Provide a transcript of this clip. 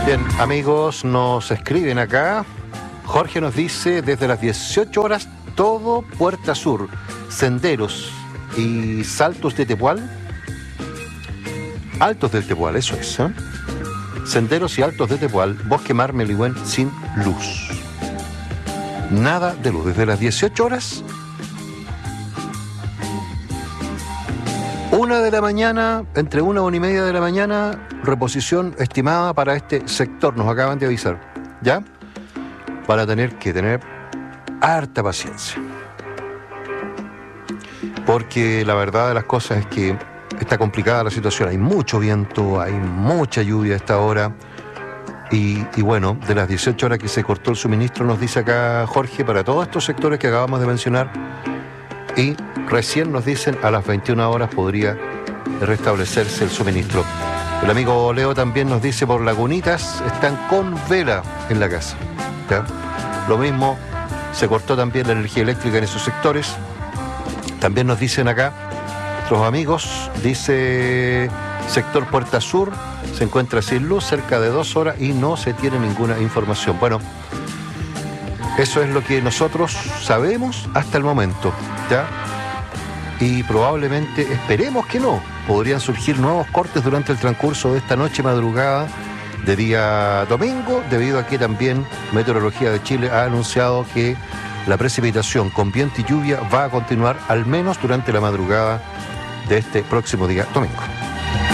Bien, amigos, nos escriben acá. Jorge nos dice, desde las 18 horas, todo Puerta Sur, senderos y saltos de Tepual. Altos del Tepual, eso es, ¿eh? Senderos y altos de Tepual, Bosque Mar Meligüen sin luz. Nada de luz, desde las 18 horas. 1 de la mañana, entre 1 y 1:30 de la mañana, reposición estimada para este sector, nos acaban de avisar, ¿ya? Para tener que tener harta paciencia. Porque la verdad de las cosas es que está complicada la situación, hay mucho viento, hay mucha lluvia a esta hora, y bueno, de las 18 horas que se cortó el suministro, nos dice acá Jorge, para todos estos sectores que acabamos de mencionar, y recién nos dicen a las 21 horas podría restablecerse el suministro. El amigo Leo también nos dice por Lagunitas están con vela en la casa, ¿ya? Lo mismo, se cortó también la energía eléctrica en esos sectores. También nos dicen acá nuestros amigos, dice sector Puerta Sur se encuentra sin luz cerca de 2 horas y no se tiene ninguna información. Bueno, eso es lo que nosotros sabemos hasta el momento, ¿ya? Y probablemente, esperemos que no, podrían surgir nuevos cortes durante el transcurso de esta noche madrugada de día domingo, debido a que también Meteorología de Chile ha anunciado que la precipitación con viento y lluvia va a continuar al menos durante la madrugada de este próximo día domingo.